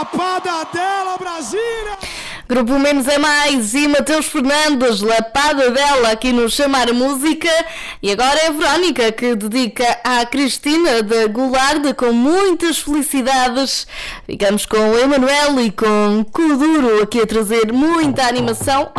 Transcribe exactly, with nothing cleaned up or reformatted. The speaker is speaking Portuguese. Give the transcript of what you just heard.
Lapada dela, Brasília! Grupo Menos é Mais e Mateus Fernandes, Lapada dela, aqui no Chamar Música. E agora é a Verónica que dedica à Cristina da Goulart com muitas felicidades. Ficamos com o Emanuel e com Kuduro aqui a trazer muita animação.